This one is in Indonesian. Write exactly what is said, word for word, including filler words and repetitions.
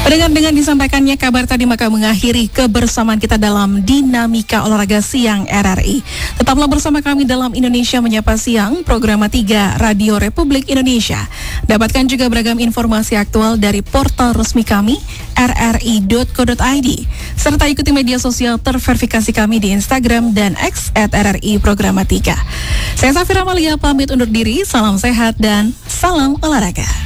Pendengar, dengan disampaikannya kabar tadi maka mengakhiri kebersamaan kita dalam Dinamika Olahraga Siang R R I. Tetaplah bersama kami dalam Indonesia Menyapa Siang, program tiga Radio Republik Indonesia. Dapatkan juga beragam informasi aktual dari portal resmi kami r r i dot co dot i d, serta ikuti media sosial terverifikasi kami di Instagram dan X at R R I Programatika. Saya Safira Malia pamit undur diri, salam sehat dan salam olahraga.